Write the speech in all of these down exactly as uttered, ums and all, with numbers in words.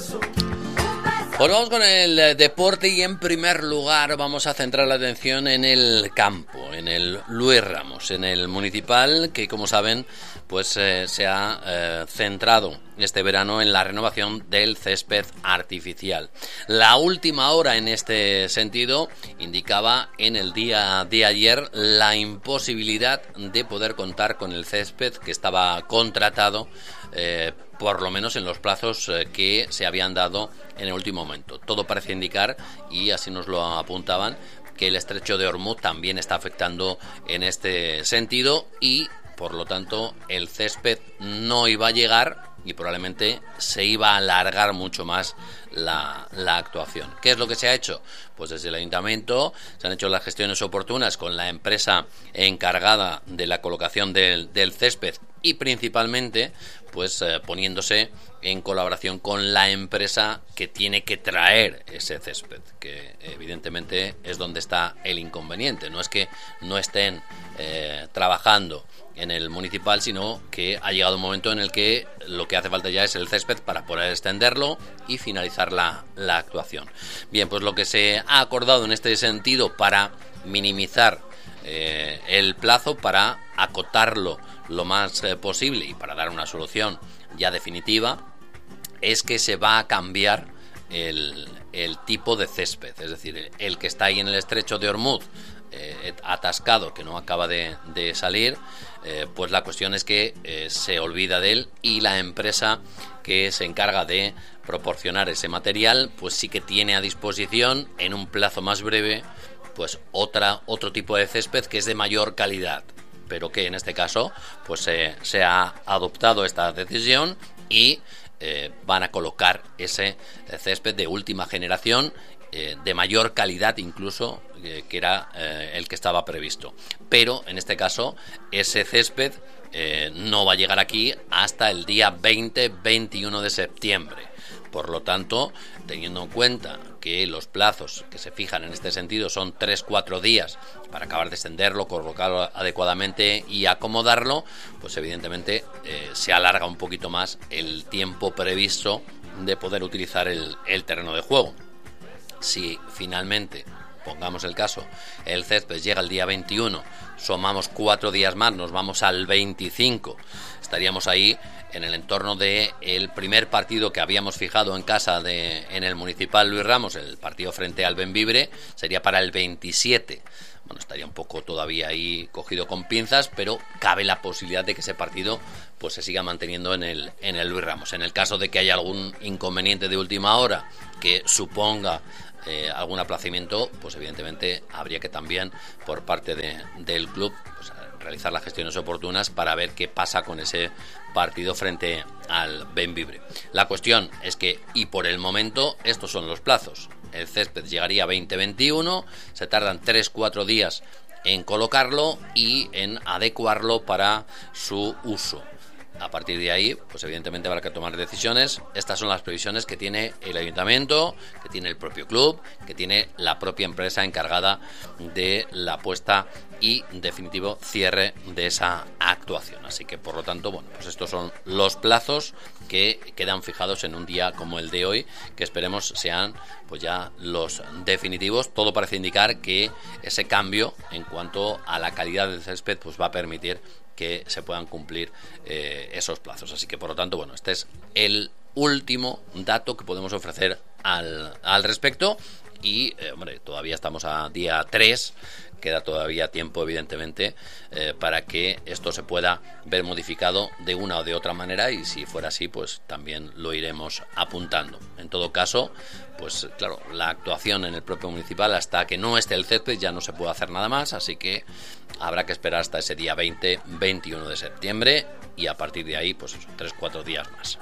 Pues vamos con el deporte y en primer lugar vamos a centrar la atención en el campo, en el Luis Ramos, en el Municipal, que como saben pues eh, se ha eh, centrado este verano en la renovación del césped artificial. La última hora en este sentido indicaba en el día de ayer la imposibilidad de poder contar con el césped que estaba contratado eh, por lo menos en los plazos eh, que se habían dado en el último momento. Todo parece indicar, y así nos lo apuntaban, que el estrecho de Hormuz también está afectando en este sentido y, por lo tanto, el césped no iba a llegar y probablemente se iba a alargar mucho más la, la actuación. ¿Qué es lo que se ha hecho? Pues desde el ayuntamiento se han hecho las gestiones oportunas con la empresa encargada de la colocación del, del césped y principalmente pues eh, poniéndose en colaboración con la empresa que tiene que traer ese césped, que evidentemente es donde está el inconveniente. No es que no estén eh, trabajando en el Municipal, sino que ha llegado un momento en el que lo que hace falta ya es el césped para poder extenderlo y finalizar la, la actuación. Bien, pues lo que se ha acordado en este sentido para minimizar eh, el plazo, para acotarlo lo más eh, posible y para dar una solución ya definitiva, es que se va a cambiar el, el tipo de césped, es decir, el, el que está ahí en el estrecho de Hormuz, eh, atascado, que no acaba de, de salir, eh, pues la cuestión es que eh, se olvida de él y la empresa que se encarga de proporcionar ese material, pues sí que tiene a disposición en un plazo más breve, pues otra, otro tipo de césped que es de mayor calidad, pero que en este caso pues eh, se ha adoptado esta decisión y eh, van a colocar ese césped de última generación, eh, de mayor calidad incluso eh, que era eh, el que estaba previsto. Pero en este caso ese césped eh, no va a llegar aquí hasta el día veinte veintiuno de septiembre. Por lo tanto, teniendo en cuenta que los plazos que se fijan en este sentido son tres cuatro días para acabar de extenderlo, colocarlo adecuadamente y acomodarlo, pues evidentemente eh, se alarga un poquito más el tiempo previsto de poder utilizar el, el terreno de juego. Si finalmente, pongamos el caso, el césped llega el día veintiuno, sumamos cuatro días más, nos vamos al veinticinco, estaríamos ahí en el entorno de el primer partido que habíamos fijado en casa de en el Municipal Luis Ramos, el partido frente al Bembibre, sería para el veintisiete. Bueno, estaría un poco todavía ahí cogido con pinzas, pero cabe la posibilidad de que ese partido pues se siga manteniendo en el en el Luis Ramos. En el caso de que haya algún inconveniente de última hora que suponga eh, algún aplazamiento, pues evidentemente habría que también por parte de, del club pues, realizar las gestiones oportunas para ver qué pasa con ese partido frente al Bembibre. La cuestión es que, y por el momento, estos son los plazos. El césped llegaría veinte veintiuno, se tardan tres cuatro días en colocarlo y en adecuarlo para su uso. A partir de ahí, pues evidentemente habrá que tomar decisiones. Estas son las previsiones que tiene el ayuntamiento, que tiene el propio club, que tiene la propia empresa encargada de la puesta y definitivo cierre de esa actuación. Así que, por lo tanto, bueno, pues estos son los plazos que quedan fijados en un día como el de hoy, que esperemos sean pues ya los definitivos. Todo parece indicar que ese cambio en cuanto a la calidad del césped pues va a permitir que se puedan cumplir eh, esos plazos. Así que, por lo tanto, bueno, este es el último dato que podemos ofrecer al, al respecto. Y, eh, hombre, todavía estamos a día tres, queda todavía tiempo, evidentemente, eh, para que esto se pueda ver modificado de una o de otra manera, y si fuera así, pues también lo iremos apuntando. En todo caso, pues claro, la actuación en el propio Municipal, hasta que no esté el césped, ya no se puede hacer nada más, así que habrá que esperar hasta ese día veinte veintiuno de septiembre, y a partir de ahí, pues eso, tres cuatro días más.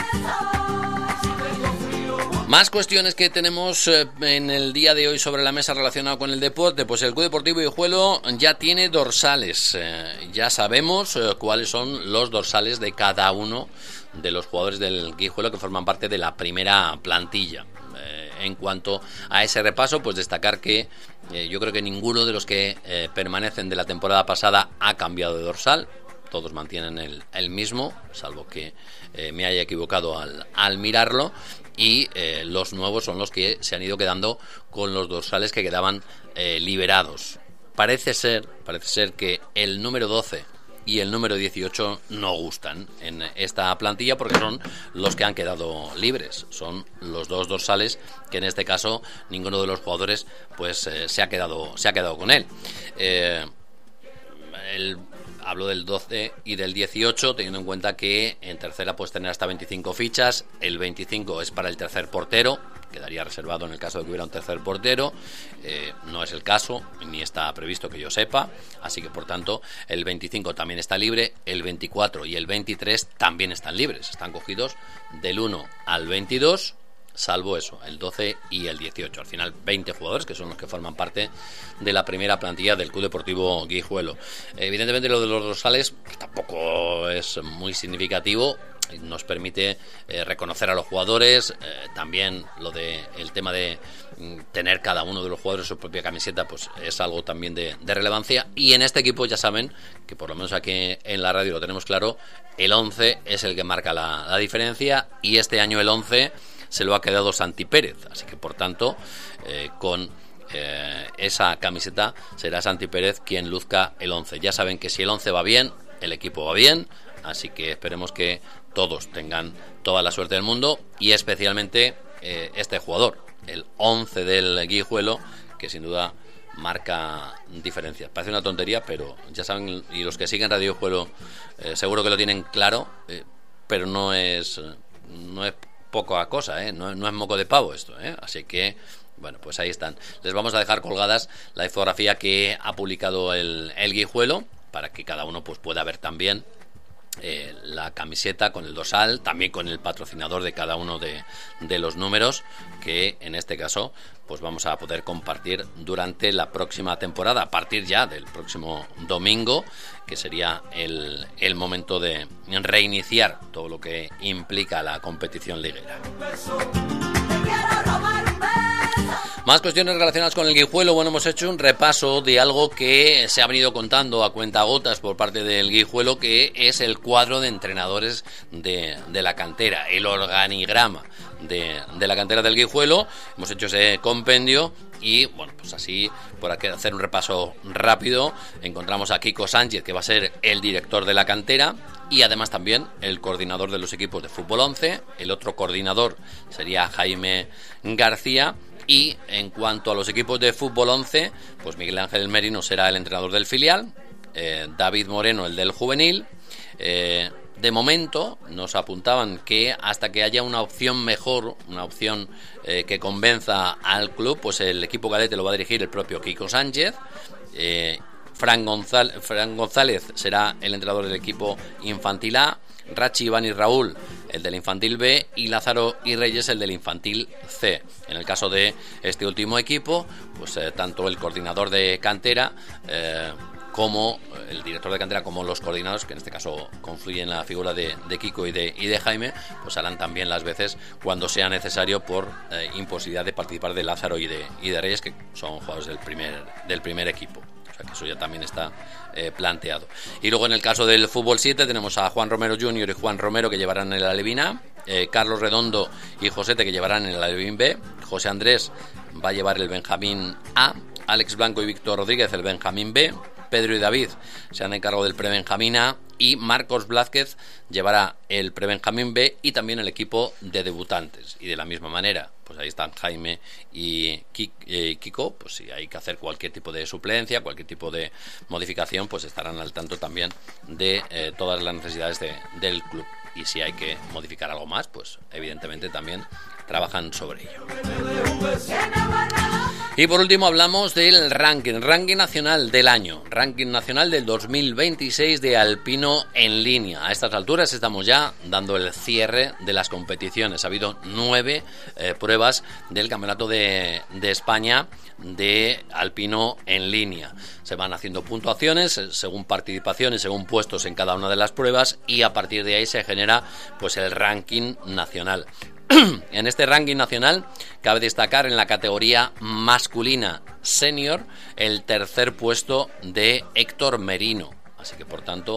Más cuestiones que tenemos en el día de hoy sobre la mesa relacionado con el deporte. Pues el Club Deportivo Guijuelo ya tiene dorsales. Eh, ya sabemos eh, cuáles son los dorsales de cada uno de los jugadores del Guijuelo que forman parte de la primera plantilla. Eh, en cuanto a ese repaso, pues destacar que eh, yo creo que ninguno de los que eh, permanecen de la temporada pasada ha cambiado de dorsal. Todos mantienen el, el mismo, salvo que eh, me haya equivocado al, al mirarlo. y eh, los nuevos son los que se han ido quedando con los dorsales que quedaban eh, liberados. Parece ser, parece ser que el número doce y el número dieciocho no gustan en esta plantilla porque son los que han quedado libres. Son los dos dorsales que en este caso ninguno de los jugadores pues eh, se ha quedado se ha quedado con él. Eh, el, hablo del doce y del dieciocho, teniendo en cuenta que en tercera puedes tener hasta veinticinco fichas. El veinticinco es para el tercer portero, quedaría reservado en el caso de que hubiera un tercer portero. Eh, no es el caso, ni está previsto que yo sepa, así que por tanto el veinticinco también está libre, el veinticuatro y el veintitrés también están libres, están cogidos del uno al veintidós, salvo eso, el doce y el dieciocho. Al final veinte jugadores que son los que forman parte de la primera plantilla del Club Deportivo Guijuelo. Evidentemente lo de los dorsales pues, tampoco es muy significativo. Nos permite eh, reconocer a los jugadores, eh, también lo de el tema de mm, tener cada uno de los jugadores su propia camiseta, pues es algo también de, de relevancia. Y en este equipo ya saben que por lo menos aquí en la radio lo tenemos claro, el once es el que marca la, la diferencia, y este año el once se lo ha quedado Santi Pérez, así que por tanto eh, con eh, esa camiseta será Santi Pérez quien luzca el once. Ya saben que si el once va bien, el equipo va bien, así que esperemos que todos tengan toda la suerte del mundo, y especialmente eh, este jugador, el once del Guijuelo, que sin duda marca diferencias. Parece una tontería, pero ya saben, y los que siguen Radio Guijuelo eh, seguro que lo tienen claro, eh, pero no es no es poca cosa, ¿eh? no, no es moco de pavo esto, ¿eh? Así que bueno, pues ahí están. Les vamos a dejar colgadas la infografía que ha publicado el, el Guijuelo, para que cada uno pues pueda ver también Eh, la camiseta con el dorsal, también con el patrocinador de cada uno de, de los números, que en este caso pues vamos a poder compartir durante la próxima temporada, a partir ya del próximo domingo, que sería el, el momento de reiniciar todo lo que implica la competición liguera. Más cuestiones relacionadas con el Guijuelo. Bueno, hemos hecho un repaso de algo que se ha venido contando a cuentagotas por parte del Guijuelo, que es el cuadro de entrenadores de, de la cantera, el organigrama de, de la cantera del Guijuelo. Hemos hecho ese compendio y, bueno, pues así, por aquí hacer un repaso rápido, encontramos a Kiko Sánchez, que va a ser el director de la cantera, y además también el coordinador de los equipos de fútbol once. El otro coordinador sería Jaime García. Y en cuanto a los equipos de fútbol once, pues Miguel Ángel Merino será el entrenador del filial, eh, David Moreno el del juvenil. Eh, de momento nos apuntaban que hasta que haya una opción mejor, una opción eh, que convenza al club, pues el equipo cadete lo va a dirigir el propio Kiko Sánchez. Eh, Fran González, Fran González será el entrenador del equipo infantil A, Rachi, Iván y Raúl el del infantil B, y Lázaro y Reyes el del infantil C. En el caso de este último equipo, pues eh, tanto el coordinador de cantera eh, como el director de cantera, como los coordinadores, que en este caso confluyen en la figura de, de Kiko y de, y de Jaime, pues harán también las veces cuando sea necesario por eh, imposibilidad de participar de Lázaro y de, y de Reyes, que son jugadores del primer, del primer equipo. Que eso ya también está eh, planteado. Y luego en el caso del fútbol siete tenemos a Juan Romero junior y Juan Romero, que llevarán el Alevín A, eh, Carlos Redondo y Josete, que llevarán el Alevín B, José Andrés va a llevar el Benjamín A, Alex Blanco y Víctor Rodríguez el Benjamín B, Pedro y David se han encargado del Prebenjamín A, y Marcos Blázquez llevará el Prebenjamín B y también el equipo de debutantes. Y de la misma manera, pues ahí están Jaime y Kiko, pues si hay que hacer cualquier tipo de suplencia, cualquier tipo de modificación, pues estarán al tanto también de eh, todas las necesidades de, del club. Y si hay que modificar algo más, pues evidentemente también trabajan sobre ello. Y por último hablamos del ranking, ranking nacional del año, ranking nacional del dos mil veintiséis de alpino en línea. A estas alturas estamos ya dando el cierre de las competiciones. Ha habido nueve eh, pruebas del Campeonato de, de España de alpino en línea. Se van haciendo puntuaciones según participación y según puestos en cada una de las pruebas, y a partir de ahí se genera pues el ranking nacional. En este ranking nacional cabe destacar en la categoría masculina senior el tercer puesto de Héctor Merino. Así que por tanto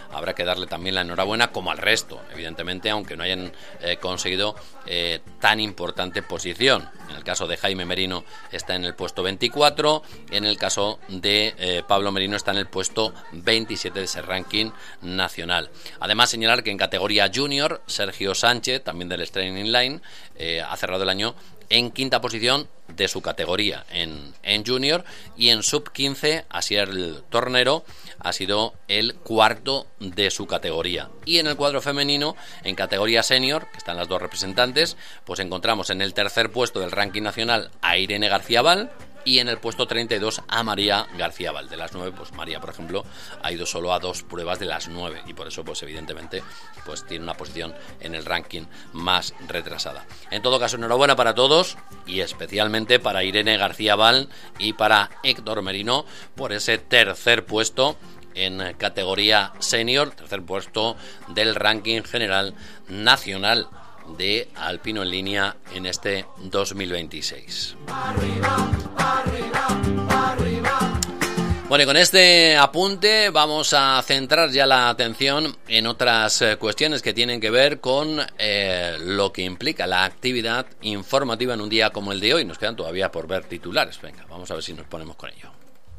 habrá que darle también la enhorabuena, como al resto, evidentemente, aunque no hayan eh, conseguido eh, tan importante posición. En el caso de Jaime Merino está en el puesto veinticuatro, en el caso de eh, Pablo Merino está en el puesto veintisiete de ese ranking nacional. Además, señalar que en categoría junior, Sergio Sánchez, también del Straining Line, eh, ha cerrado el año en quinta posición de su categoría en, en junior, y en sub quince, Asier Tornero ha sido el cuarto de su categoría. Y en el cuadro femenino, en categoría senior, que están las dos representantes, pues encontramos en el tercer puesto del ranking nacional a Irene García Val, y en el puesto treinta y dos a María García Val. De las nueve, pues María, por ejemplo, ha ido solo a dos pruebas de las nueve, y por eso, pues evidentemente, pues tiene una posición en el ranking más retrasada. En todo caso, enhorabuena para todos, y especialmente para Irene García Val y para Héctor Merino por ese tercer puesto en categoría senior, tercer puesto del ranking general nacional de alpino en línea en este dos mil veintiséis. Arriba, arriba, arriba. Bueno, y con este apunte vamos a centrar ya la atención en otras eh, cuestiones que tienen que ver con eh, lo que implica la actividad informativa en un día como el de hoy. Nos quedan todavía por ver titulares. Venga, vamos a ver si nos ponemos con ello.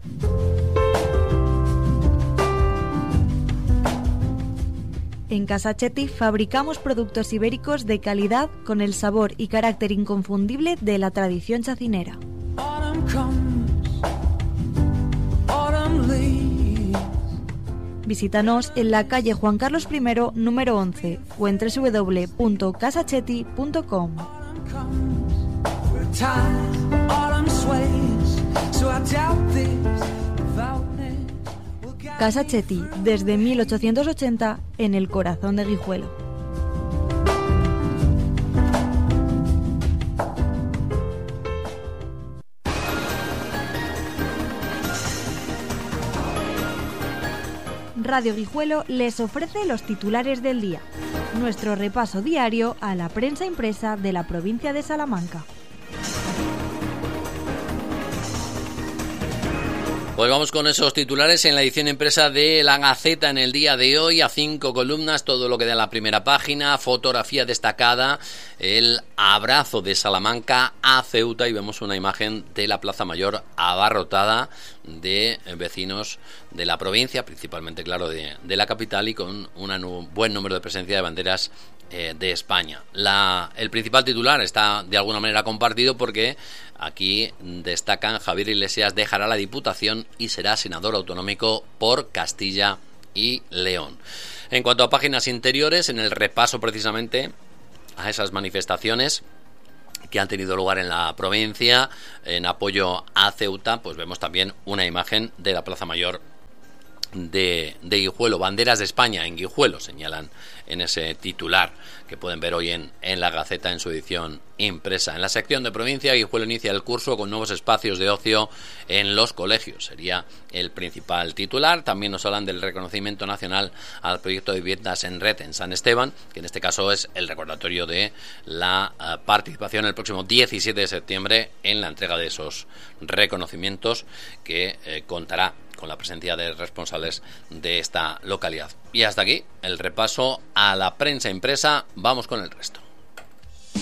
En Casa Chetti fabricamos productos ibéricos de calidad con el sabor y carácter inconfundible de la tradición chacinera. Visítanos en la calle Juan Carlos primero, número once, o en doble u doble u doble u punto casa chetti punto com. Casa Chetti, desde mil ochocientos ochenta, en el corazón de Guijuelo. Radio Guijuelo les ofrece los titulares del día, nuestro repaso diario a la prensa impresa de la provincia de Salamanca. Pues vamos con esos titulares en la edición impresa de La Gaceta en el día de hoy, a cinco columnas, todo lo que da la primera página, fotografía destacada, el abrazo de Salamanca a Ceuta, y vemos una imagen de la Plaza Mayor abarrotada de vecinos de la provincia, principalmente, claro, de, de la capital, y con un buen número de presencia de banderas eh, de España. La, el principal titular está de alguna manera compartido porque aquí destacan: Javier Iglesias dejará la Diputación y será senador autonómico por Castilla y León. En cuanto a páginas interiores, en el repaso precisamente a esas manifestaciones que han tenido lugar en la provincia en apoyo a Ceuta, pues vemos también una imagen de la Plaza Mayor de, de Guijuelo. Banderas de España en Guijuelo, señalan en ese titular que pueden ver hoy en, en La Gaceta en su edición impresa. En la sección de provincia, Guijuelo inicia el curso con nuevos espacios de ocio en los colegios. Sería el principal titular. También nos hablan del reconocimiento nacional al proyecto de viviendas en red en San Esteban, que en este caso es el recordatorio de la uh, participación el próximo diecisiete de septiembre en la entrega de esos reconocimientos, que eh, contará con la presencia de responsables de esta localidad. Y hasta aquí el repaso a la prensa impresa. Vamos con el resto.